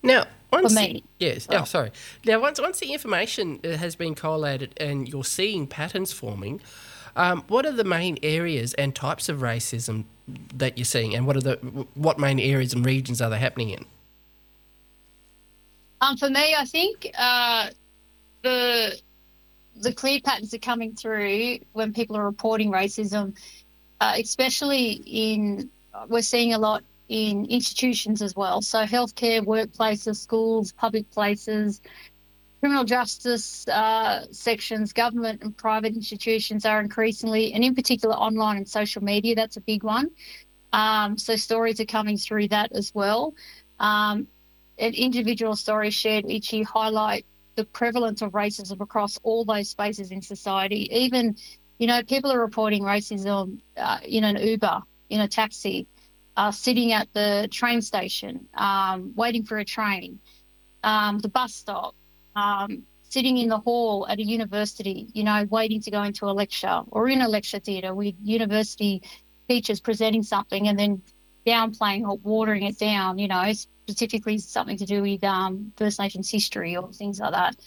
Now, for once me. yes, Well, sorry. Now, once the information has been collated and you're seeing patterns forming, what are the main areas and types of racism that you're seeing, and what main areas and regions are they happening in? for me, I think the the clear patterns are coming through when people are reporting racism, especially we're seeing a lot in institutions as well. So healthcare, workplaces, schools, public places, criminal justice sections, government and private institutions are increasingly, and in particular online and social media, that's a big one. So stories are coming through that as well. And individual stories shared each year highlight the prevalence of racism across all those spaces in society. Even, people are reporting racism in an Uber, in a taxi, sitting at the train station, waiting for a train, the bus stop, sitting in the hall at a university, waiting to go into a lecture, or in a lecture theatre with university teachers presenting something and then downplaying or watering it down, specifically something to do with First Nations history or things like that.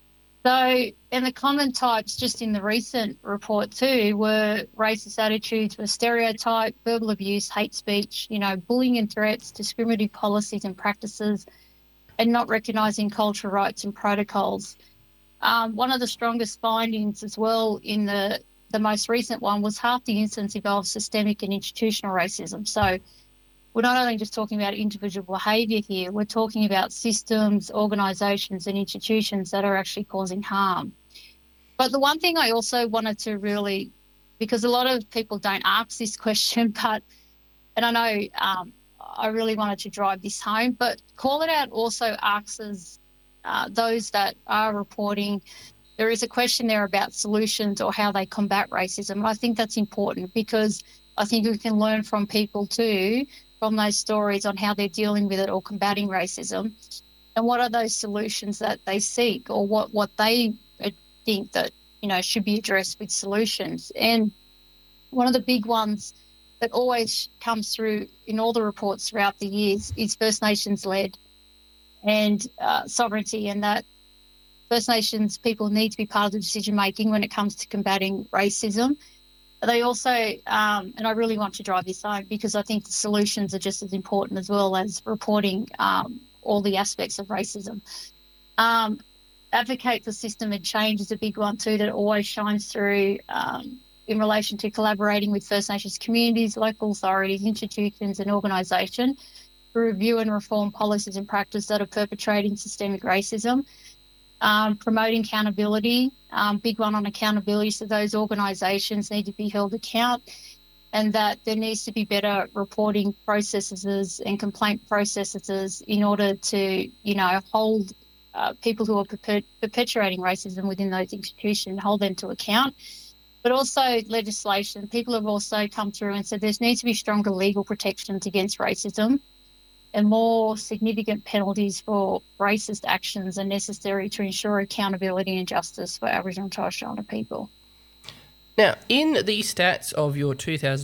So, and the common types just in the recent report too were racist attitudes, were stereotype, verbal abuse, hate speech, bullying and threats, discriminative policies and practices, and not recognising cultural rights and protocols. One of the strongest findings as well in the most recent one was half the incidents involved systemic and institutional racism. So we're not only just talking about individual behaviour here, we're talking about systems, organisations and institutions that are actually causing harm. But the one thing I also wanted to really, because a lot of people don't ask this question, and I know I really wanted to drive this home, but Call It Out also asks those that are reporting, there is a question there about solutions or how they combat racism. And I think that's important because I think we can learn from people too, from those stories on how they're dealing with it or combating racism, and what are those solutions that they seek, or what they think that, should be addressed with solutions. And one of the big ones that always comes through in all the reports throughout the years is First Nations led and sovereignty, and that First Nations people need to be part of the decision making when it comes to combating racism. They also, and I really want to drive this home because I think the solutions are just as important as well as reporting all the aspects of racism. Advocate for system and change is a big one too that always shines through in relation to collaborating with First Nations communities, local authorities, institutions and organisations to review and reform policies and practice that are perpetrating systemic racism. Promoting accountability, big one on accountability. So those organisations need to be held account, and that there needs to be better reporting processes and complaint processes in order to, hold people who are perpetuating racism within those institutions, hold them to account. But also legislation. People have also come through and said there needs to be stronger legal protections against racism, and more significant penalties for racist actions are necessary to ensure accountability and justice for Aboriginal and Torres Strait Islander people. Now, in the stats of your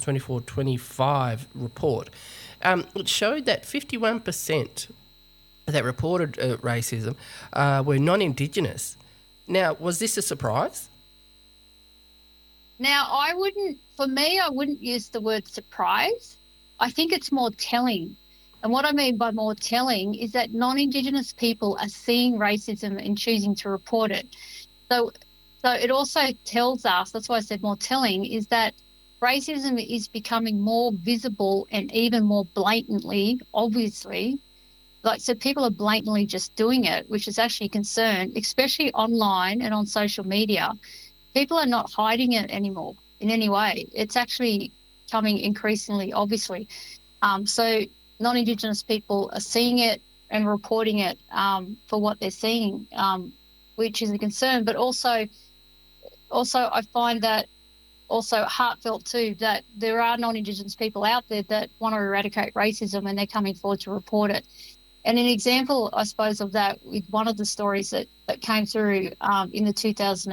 2024-25 report, it showed that 51% that reported racism were non-Indigenous. Now, was this a surprise? Now, I wouldn't use the word surprise. I think it's more telling. And what I mean by more telling is that non-Indigenous people are seeing racism and choosing to report it. So it also tells us, that's why I said more telling, is that racism is becoming more visible and even more blatantly, obviously. So people are blatantly just doing it, which is actually a concern, especially online and on social media. People are not hiding it anymore in any way. It's actually coming increasingly, obviously. So non-Indigenous people are seeing it and reporting it for what they're seeing, which is a concern. But also I find that also heartfelt too, that there are non-Indigenous people out there that want to eradicate racism and they're coming forward to report it. And an example, I suppose, of that with one of the stories that came through in the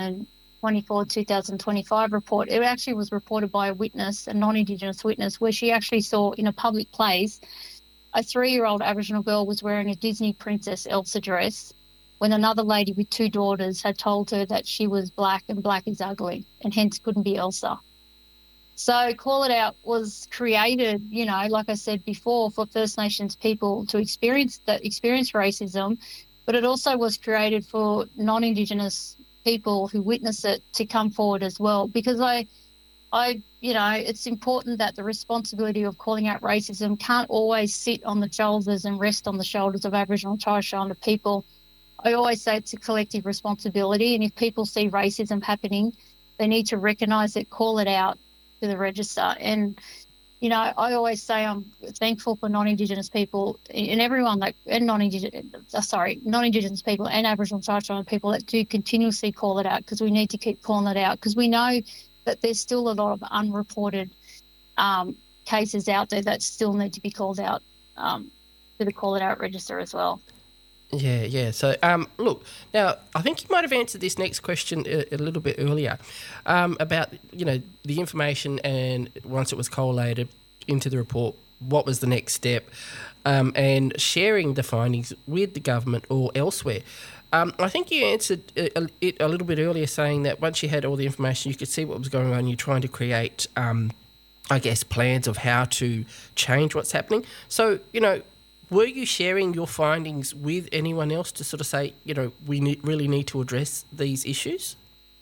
2024-2025 report, it actually was reported by a witness, a non-Indigenous witness, where she actually saw in a public place a 3-year-old Aboriginal girl was wearing a Disney Princess Elsa dress when another lady with 2 daughters had told her that she was black and black is ugly and hence couldn't be Elsa. So Call It Out was created, like I said before, for First Nations people to experience racism, but it also was created for non-Indigenous people who witness it to come forward as well, because it's important that the responsibility of calling out racism can't always sit on the shoulders and rest on the shoulders of Aboriginal and Torres Strait Islander people. I always say it's a collective responsibility, and if people see racism happening, they need to recognise it, call it out to the register. And, I always say I'm thankful for non-Indigenous people and everyone non-Indigenous people and Aboriginal and Torres Strait Islander people that do continuously call it out, because we need to keep calling it out, because we know that there's still a lot of unreported cases out there that still need to be called out to the Call It Out register as well. Yeah. So, look, now, I think you might have answered this next question a little bit earlier about, the information, and once it was collated into the report, what was the next step, and sharing the findings with the government or elsewhere. I think you answered it a little bit earlier, saying that once you had all the information, you could see what was going on. You're trying to create, plans of how to change what's happening. So, were you sharing your findings with anyone else to sort of say, we really need to address these issues?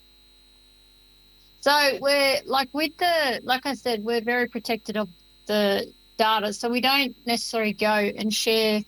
So we're like I said, we're very protected of the data. So we don't necessarily go and share.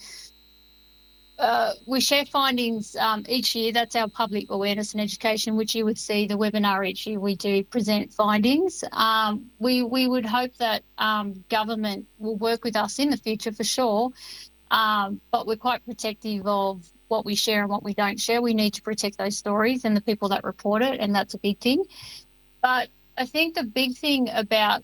We share findings each year. That's our public awareness and education, which you would see the webinar each year. We do present findings. We would hope that government will work with us in the future for sure, but we're quite protective of what we share and what we don't share. We need to protect those stories and the people that report it, and that's a big thing. But I think the big thing that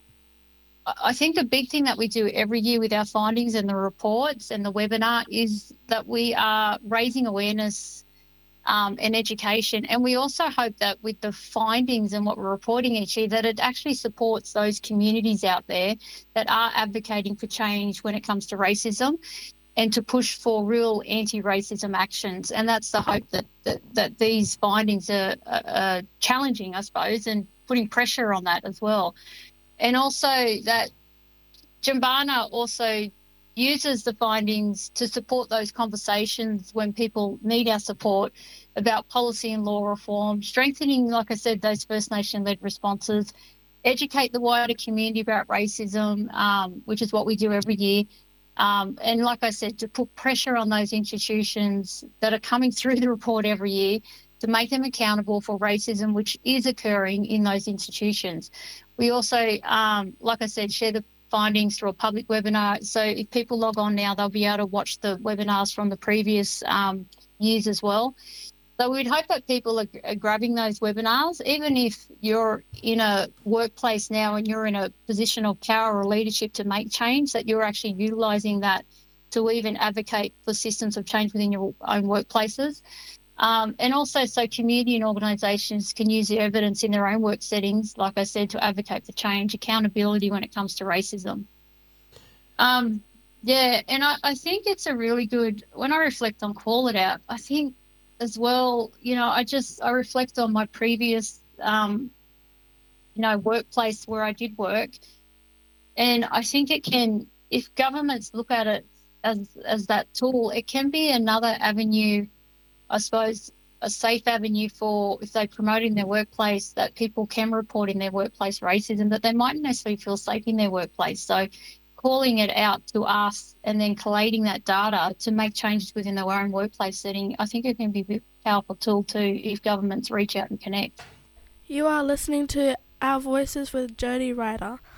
we do every year with our findings and the reports and the webinar is that we are raising awareness and education. And we also hope that with the findings and what we're reporting each year, that it actually supports those communities out there that are advocating for change when it comes to racism, and to push for real anti-racism actions. And that's the hope that these findings are challenging, I suppose, and putting pressure on that as well. And also that Jumbana also uses the findings to support those conversations when people need our support about policy and law reform, strengthening, like I said, those First Nation-led responses, educate the wider community about racism, which is what we do every year. And like I said, to put pressure on those institutions that are coming through the report every year to make them accountable for racism, which is occurring in those institutions. We also, like I said, share the findings through a public webinar. So if people log on now, they'll be able to watch the webinars from the previous years as well. So we'd hope that people are grabbing those webinars, even if you're in a workplace now and you're in a position of power or leadership to make change, that you're actually utilising that to even advocate for systems of change within your own workplaces. And also so community and organisations can use the evidence in their own work settings, like I said, to advocate for change, accountability when it comes to racism. And I think it's a really good, when I reflect on Call It Out, I think as well, I reflect on my previous, workplace where I did work. And I think it can, if governments look at it as that tool, it can be another avenue, I suppose, a safe avenue for, if they promote in their workplace, that people can report in their workplace racism, that they mightn't necessarily feel safe in their workplace. So calling it out to us and then collating that data to make changes within their own workplace setting, I think it can be a powerful tool too if governments reach out and connect. You are listening to Our Voices with Jodie Ryder